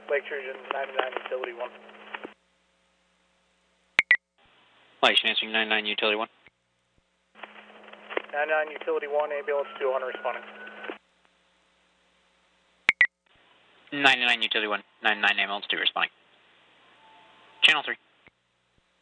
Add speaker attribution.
Speaker 1: Lake Trojan 99 Utility 1.
Speaker 2: Lake answering 99 Utility 1.
Speaker 1: 99 Utility 1, ambulance 200 responding.
Speaker 2: 99 Utility 1, 99 ambulance 2 responding. Channel 3.